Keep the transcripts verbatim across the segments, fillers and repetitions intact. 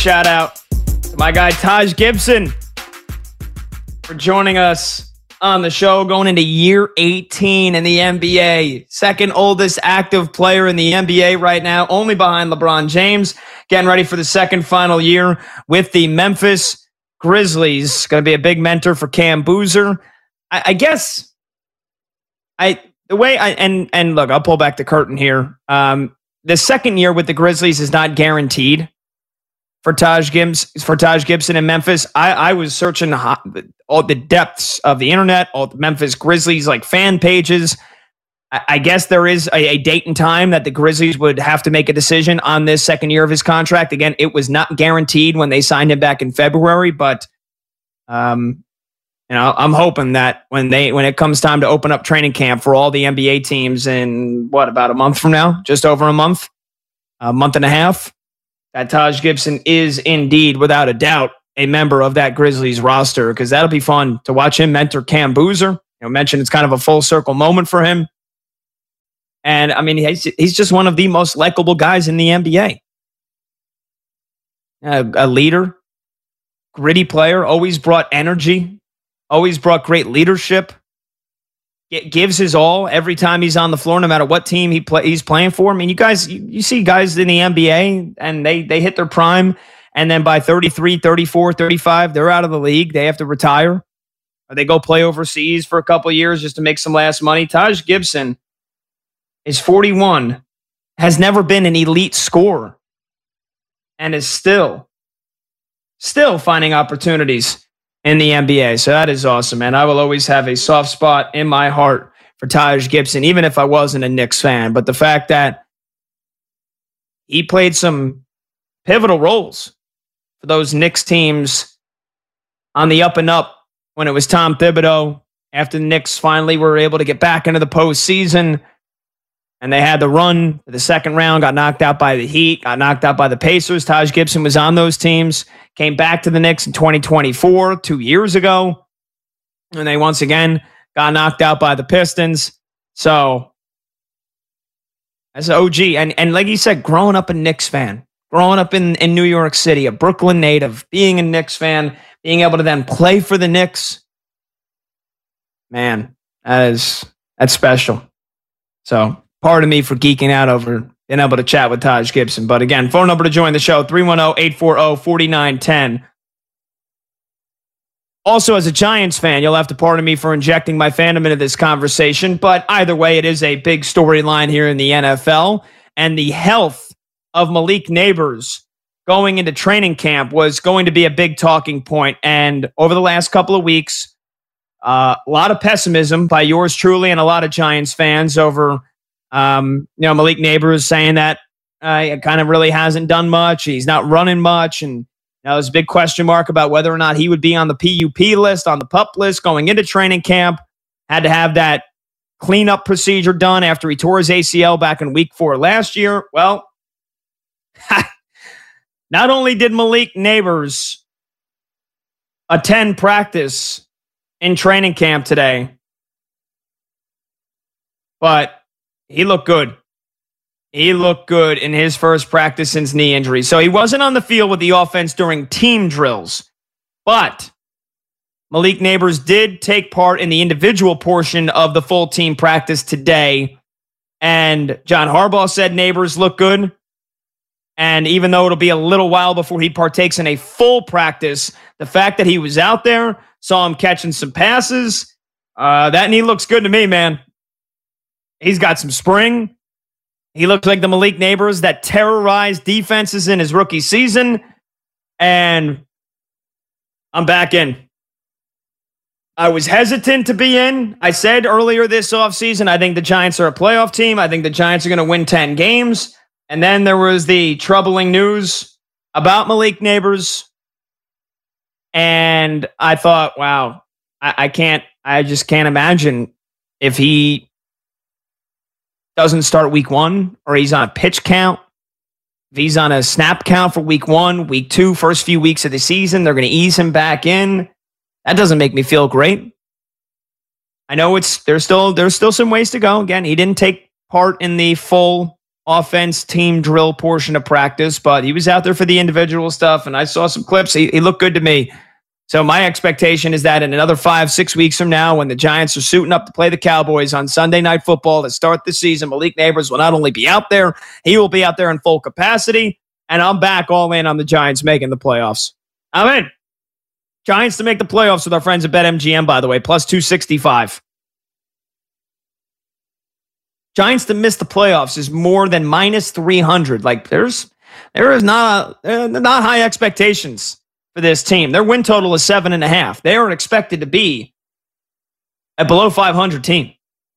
Shout out to my guy Taj Gibson for joining us on the show, going into year eighteen in the N B A. Second oldest active player in the N B A right now, only behind LeBron James. Getting ready for the second final year with the Memphis Grizzlies. Going to be a big mentor for Cam Boozer. I, I guess I the way I and and look, I'll pull back the curtain here. Um, the second year with the Grizzlies is not guaranteed for Taj Gibbs for Taj Gibson in Memphis. I, I was searching all the depths of the internet, all the Memphis Grizzlies like fan pages. I, I guess there is a, a date and time that the Grizzlies would have to make a decision on this second year of his contract. Again, it was not guaranteed when they signed him back in February, but um, you know, I'm hoping that when they when it comes time to open up training camp for all the N B A teams in what about a month from now, just over a month, a month and a half, that Taj Gibson is indeed, without a doubt, a member of that Grizzlies roster, because that'll be fun to watch him mentor Cam Boozer. You know, mentioned it's kind of a full circle moment for him. And I mean, he's, he's just one of the most likable guys in the N B A. A, a leader, gritty player, always brought energy, always brought great leadership. It gives his all every time he's on the floor, no matter what team he play, he's playing for. I mean, you guys, you, you see guys in the N B A and they they hit their prime, and then by thirty-three, thirty-four, thirty-five, they're out of the league. They have to retire, or they go play overseas for a couple of years just to make some last money. Taj Gibson is forty-one, has never been an elite scorer, and is still, still finding opportunities in the N B A. So that is awesome, man. I will always have a soft spot in my heart for Taj Gibson, even if I wasn't a Knicks fan. But the fact that he played some pivotal roles for those Knicks teams on the up and up when it was Tom Thibodeau, after the Knicks finally were able to get back into the postseason, and they had the run to the second round, got knocked out by the Heat, got knocked out by the Pacers. Taj Gibson was on those teams, came back to the Knicks in twenty twenty-four, two years ago, and they once again got knocked out by the Pistons. So, as an O G, and, and like you said, growing up a Knicks fan, growing up in, in New York City, a Brooklyn native, being a Knicks fan, being able to then play for the Knicks, man, that is, that's special. So, pardon me for geeking out over being able to chat with Taj Gibson. But again, phone number to join the show, three one zero, eight four zero, four nine one zero. Also, as a Giants fan, you'll have to pardon me for injecting my fandom into this conversation. But either way, it is a big storyline here in the N F L. And the health of Malik Neighbors going into training camp was going to be a big talking point. And over the last couple of weeks, uh, a lot of pessimism by yours truly and a lot of Giants fans over Um, you know, Malik Neighbors saying that uh, it kind of really hasn't done much. He's not running much. And you know, there's a big question mark about whether or not he would be on the P U P list, on the PUP list going into training camp. Had to have that cleanup procedure done after he tore his A C L back in week four last year. Well, not only did Malik Neighbors attend practice in training camp today, but he looked good. He looked good in his first practice since knee injury. So he wasn't on the field with the offense during team drills. But Malik Neighbors did take part in the individual portion of the full team practice today. And John Harbaugh said Neighbors looked good. And even though it'll be a little while before he partakes in a full practice, the fact that he was out there, saw him catching some passes, uh, that knee looks good to me, man. He's got some spring. He looks like the Malik Neighbors that terrorized defenses in his rookie season. And I'm back in. I was hesitant to be in. I said earlier this offseason, I think the Giants are a playoff team. I think the Giants are going to win ten games. And then there was the troubling news about Malik Neighbors. And I thought, wow, I, I can't, I just can't imagine if he doesn't start week one, or he's on a pitch count. If he's on a snap count for week one, week two, first few weeks of the season, they're going to ease him back in. That doesn't make me feel great. I know it's there's still there's still some ways to go. Again, he didn't take part in the full offense team drill portion of practice, but he was out there for the individual stuff, and I saw some clips. He, he looked good to me. So my expectation is that in another five, six weeks from now, when the Giants are suiting up to play the Cowboys on Sunday Night Football to start the season, Malik Neighbors will not only be out there, he will be out there in full capacity, and I'm back all in on the Giants making the playoffs. I'm in. Giants to make the playoffs with our friends at BetMGM, by the way, plus two sixty-five. Giants to miss the playoffs is more than minus three hundred. Like, there's there is not a, not high expectations for this team. Their win total is seven and a half. They are expected to be a below five hundred team.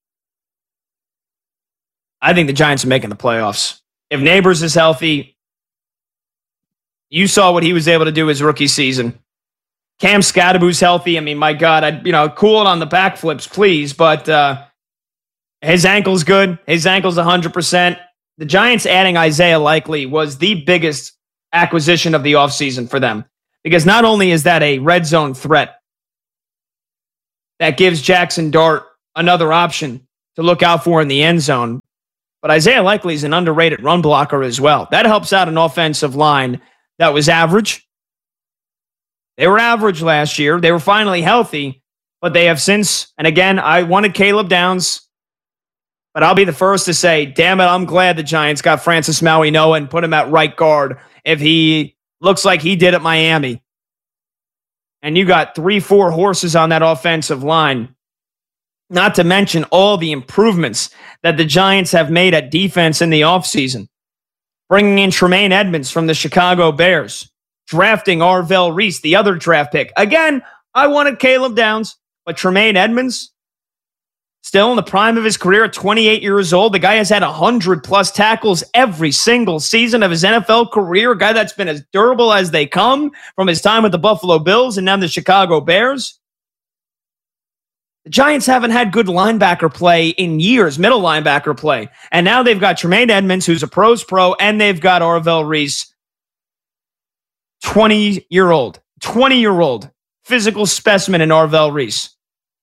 I think the Giants are making the playoffs. If Neighbors is healthy, you saw what he was able to do his rookie season. Cam Scadaboo's healthy. I mean, my God, I you know cool it on the backflips, please, but. uh His ankle's good. His ankle's one hundred percent. The Giants adding Isaiah Likely was the biggest acquisition of the offseason for them. Because not only is that a red zone threat that gives Jackson Dart another option to look out for in the end zone, but Isaiah Likely is an underrated run blocker as well. That helps out an offensive line that was average. They were average last year. They were finally healthy, but they have since, and again, I wanted Caleb Downs. But I'll be the first to say, damn it, I'm glad the Giants got Francis Mauigoa and put him at right guard if he looks like he did at Miami. And you got three, four horses on that offensive line. Not to mention all the improvements that the Giants have made at defense in the offseason. Bringing in Tremaine Edmonds from the Chicago Bears. Drafting Arvell Reese, the other draft pick. Again, I wanted Caleb Downs, but Tremaine Edmonds, still in the prime of his career at twenty-eight years old. The guy has had one hundred plus tackles every single season of his N F L career. A guy that's been as durable as they come from his time with the Buffalo Bills and now the Chicago Bears. The Giants haven't had good linebacker play in years, middle linebacker play. And now they've got Tremaine Edmonds, who's a pro's pro, and they've got Arvell Reese, twenty-year-old, twenty-year-old physical specimen in Arvell Reese.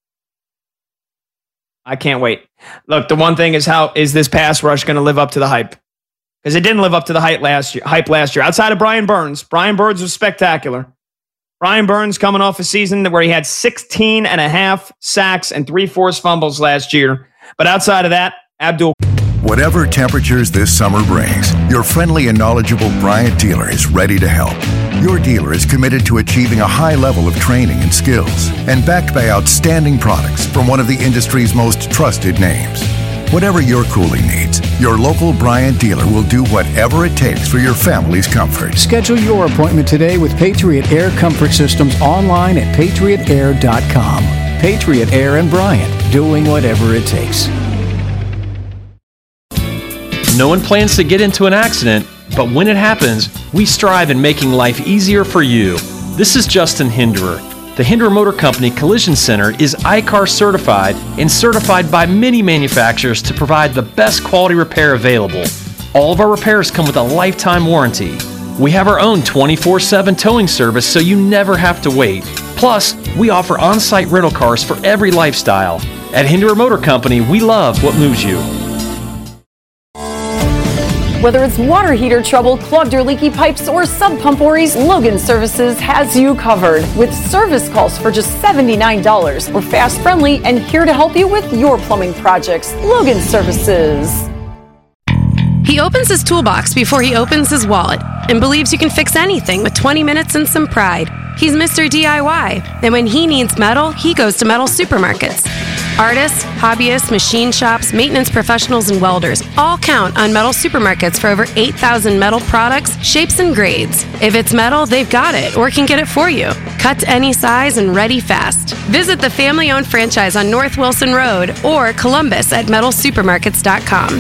I can't wait. Look, the one thing is how is this pass rush going to live up to the hype? Because it didn't live up to the hype last year. Hype last year. Outside of Brian Burns, Brian Burns was spectacular. Brian Burns coming off a season where he had sixteen and a half sacks and three forced fumbles last year. But outside of that, Abdul. Whatever temperatures this summer brings, your friendly and knowledgeable Bryant dealer is ready to help. Your dealer is committed to achieving a high level of training and skills and backed by outstanding products from one of the industry's most trusted names. Whatever your cooling needs, your local Bryant dealer will do whatever it takes for your family's comfort. Schedule your appointment today with Patriot Air Comfort Systems online at patriot air dot com. Patriot Air and Bryant, doing whatever it takes. No one plans to get into an accident, but when it happens, we strive in making life easier for you. This is Justin Hinderer. The Hinderer Motor Company Collision Center is I C A R certified and certified by many manufacturers to provide the best quality repair available. All of our repairs come with a lifetime warranty. We have our own twenty-four seven towing service so you never have to wait. Plus, we offer on-site rental cars for every lifestyle. At Hinderer Motor Company, we love what moves you. Whether it's water heater trouble, clogged or leaky pipes, or sub pump worries, Logan Services has you covered. With service calls for just seventy-nine dollars. We're fast, friendly, and here to help you with your plumbing projects. Logan Services. He opens his toolbox before he opens his wallet and believes you can fix anything with twenty minutes and some pride. He's Mister D I Y, and when he needs metal, he goes to Metal Supermarkets. Artists, hobbyists, machine shops, maintenance professionals, and welders all count on Metal Supermarkets for over eight thousand metal products, shapes, and grades. If it's metal, they've got it or can get it for you. Cut to any size and ready fast. Visit the family-owned franchise on North Wilson Road or Columbus at metal supermarkets dot com.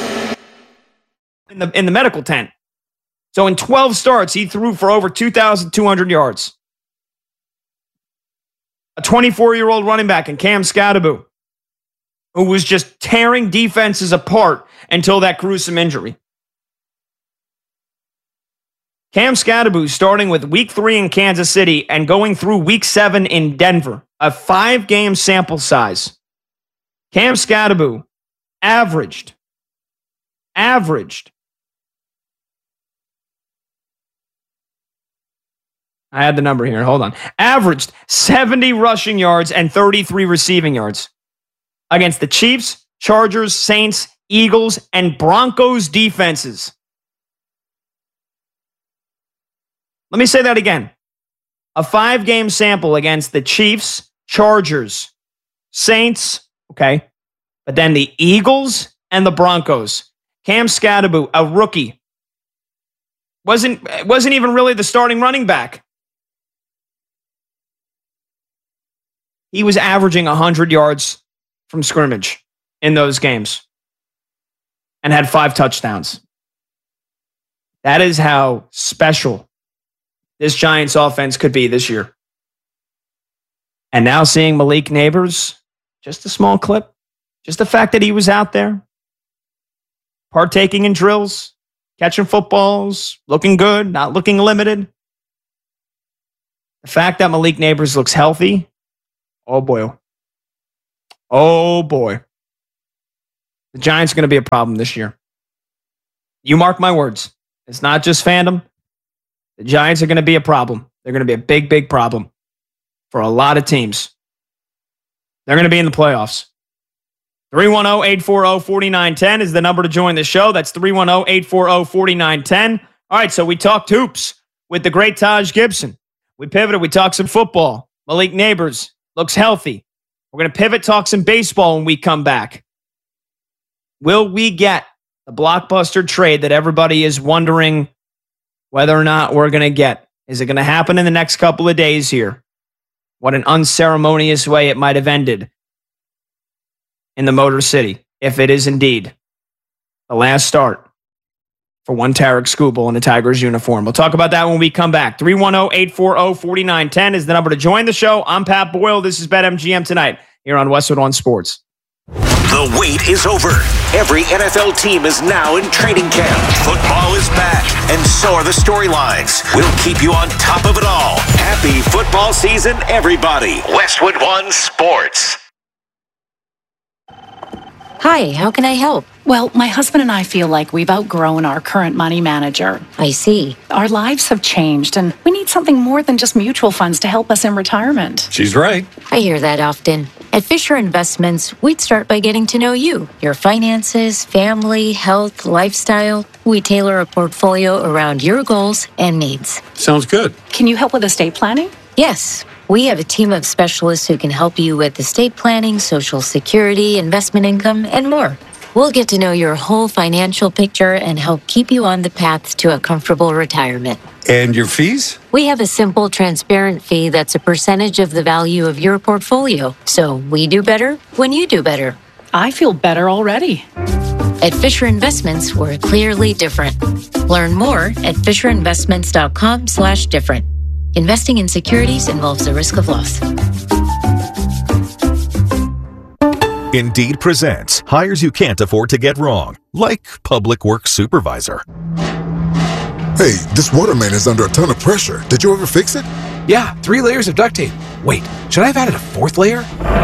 In the, in the medical tent. So in twelve starts, he threw for over two thousand two hundred yards. A twenty-four-year-old running back in Cam Scadaboo, who was just tearing defenses apart until that gruesome injury. Cam Scadaboo starting with week three in Kansas City and going through week seven in Denver, a five-game sample size. Cam Scadaboo averaged averaged, I had the number here, hold on, averaged seventy rushing yards and thirty-three receiving yards against the Chiefs, Chargers, Saints, Eagles, and Broncos defenses. Let me say that again. A five-game sample against the Chiefs, Chargers, Saints, okay, but then the Eagles and the Broncos. Cam Scadaboo, a rookie, wasn't, wasn't even really the starting running back. He was averaging one hundred yards from scrimmage in those games and had five touchdowns. That is how special this Giants offense could be this year. And now seeing Malik Neighbors, just a small clip, just the fact that he was out there, partaking in drills, catching footballs, looking good, not looking limited. The fact that Malik Neighbors looks healthy, oh boy. Oh boy. The Giants are going to be a problem this year. You mark my words. It's not just fandom. The Giants are going to be a problem. They're going to be a big, big problem for a lot of teams. They're going to be in the playoffs. three one zero, eight four zero, four nine one zero is the number to join the show. That's three one zero, eight four zero, four nine one zero. All right, so we talked hoops with the great Taj Gibson. We pivoted. We talked some football. Malik Neighbors looks healthy. We're going to pivot, talk some baseball when we come back. Will we get the blockbuster trade that everybody is wondering whether or not we're going to get? Is it going to happen in the next couple of days here? What an unceremonious way it might have ended in the Motor City, if it is indeed the last start for one Tarek Skubal in a Tigers uniform. We'll talk about that when we come back. three one zero, eight four zero, four nine one zero is the number to join the show. I'm Pat Boyle. This is BetMGM Tonight here on Westwood One Sports. The wait is over. Every N F L team is now in training camp. Football is back, and so are the storylines. We'll keep you on top of it all. Happy football season, everybody. Westwood One Sports. Hi, how can I help? Well, my husband and I feel like we've outgrown our current money manager. I see. Our lives have changed, and we need something more than just mutual funds to help us in retirement. She's right. I hear that often. At Fisher Investments, we'd start by getting to know you, your finances, family, health, lifestyle. We tailor a portfolio around your goals and needs. Sounds good. Can you help with estate planning? Yes. We have a team of specialists who can help you with estate planning, Social Security, investment income, and more. We'll get to know your whole financial picture and help keep you on the path to a comfortable retirement. And your fees? We have a simple, transparent fee that's a percentage of the value of your portfolio. So we do better when you do better. I feel better already. At Fisher Investments, we're clearly different. Learn more at fisher investments dot com slash different. Investing in securities involves a risk of loss. Indeed presents hires you can't afford to get wrong, like Public Works Supervisor. Hey, this water main is under a ton of pressure. Did you ever fix it? Yeah, three layers of duct tape. Wait, should I have added a fourth layer?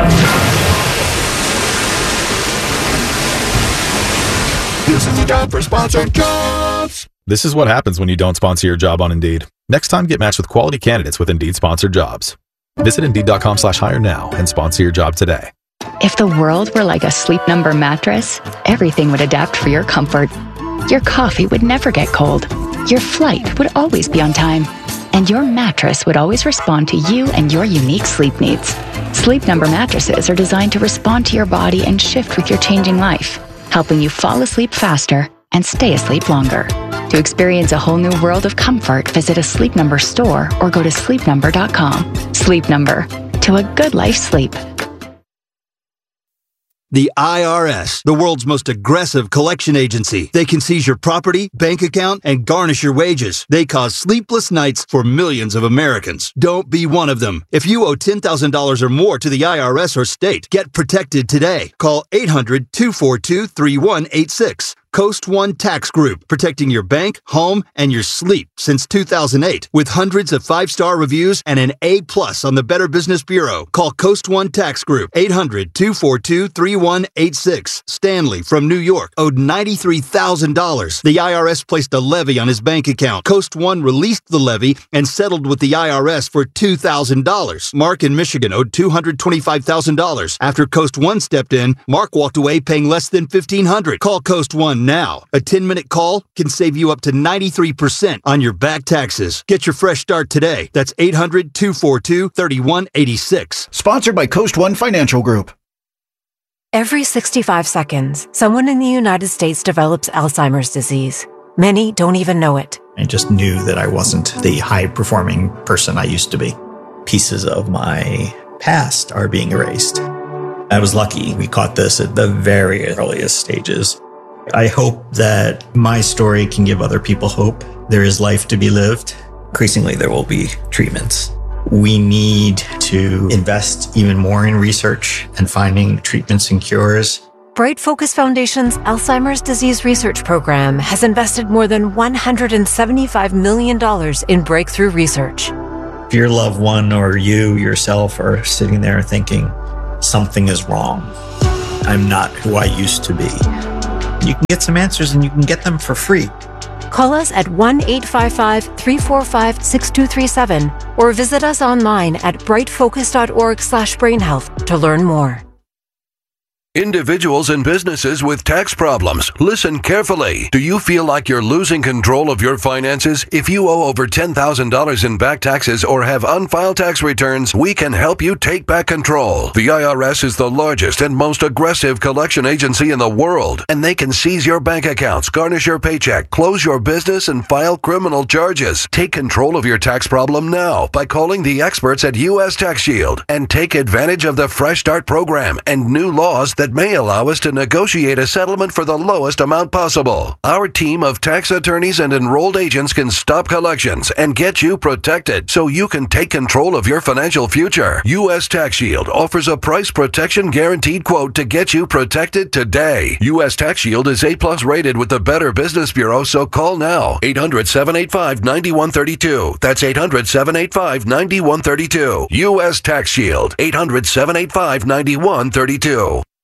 This is a job for Sponsored Jobs. This is what happens when you don't sponsor your job on Indeed. Next time, get matched with quality candidates with Indeed Sponsored Jobs. Visit Indeed.com slash hire now and sponsor your job today. If the world were like a Sleep Number mattress, everything would adapt for your comfort. Your coffee would never get cold. Your flight would always be on time. And your mattress would always respond to you and your unique sleep needs. Sleep Number mattresses are designed to respond to your body and shift with your changing life, helping you fall asleep faster and stay asleep longer. To experience a whole new world of comfort, visit a Sleep Number store or go to sleep number dot com. Sleep Number. To a good life sleep. The I R S, the world's most aggressive collection agency. They can seize your property, bank account, and garnish your wages. They cause sleepless nights for millions of Americans. Don't be one of them. If you owe ten thousand dollars or more to the I R S or state, get protected today. Call eight hundred, two four two, three one eight six. Coast One Tax Group, protecting your bank, home, and your sleep since two thousand eight. With hundreds of five-star reviews and an A plus on the Better Business Bureau. Call Coast One Tax Group, eight hundred, two four two, three one eight six. Stanley from New York owed ninety-three thousand dollars. The I R S placed a levy on his bank account. Coast One released the levy and settled with the I R S for two thousand dollars. Mark in Michigan owed two hundred twenty-five thousand dollars. After Coast One stepped in, Mark walked away paying less than fifteen hundred dollars. Call Coast One now. A ten-minute call can save you up to ninety-three percent on your back taxes. Get your fresh start today. That's eight hundred, two four two, three one eight six. Sponsored by Coast One Financial Group. Every sixty-five seconds, someone in the United States develops Alzheimer's disease. Many don't even know it. I just knew that I wasn't the high-performing person I used to be. Pieces of my past are being erased. I was lucky we caught this at the very earliest stages. I hope that my story can give other people hope. There is life to be lived. Increasingly, there will be treatments. We need to invest even more in research and finding treatments and cures. Bright Focus Foundation's Alzheimer's Disease Research Program has invested more than one hundred seventy-five million dollars in breakthrough research. If your loved one or you yourself are sitting there thinking, something is wrong, I'm not who I used to be, you can get some answers and you can get them for free. Call us at one eight five five, three four five, six two three seven or visit us online at brightfocus.org slash brainhealth to learn more. Individuals and businesses with tax problems, listen carefully. Do you feel like you're losing control of your finances? If you owe over ten thousand dollars in back taxes or have unfiled tax returns, we can help you take back control. The I R S is the largest and most aggressive collection agency in the world, and they can seize your bank accounts, garnish your paycheck, close your business, and file criminal charges. Take control of your tax problem now by calling the experts at U S Tax Shield and take advantage of the Fresh Start program and new laws that may allow us to negotiate a settlement for the lowest amount possible. Our team of tax attorneys and enrolled agents can stop collections and get you protected so you can take control of your financial future. U S Tax Shield offers a price protection guaranteed quote to get you protected today. U S Tax Shield is A plus rated with the Better Business Bureau, so call now. eight hundred, seven eight five, nine one three two. That's eight hundred, seven eight five, nine one three two. U S Tax Shield. eight hundred, seven eight five, nine one three two.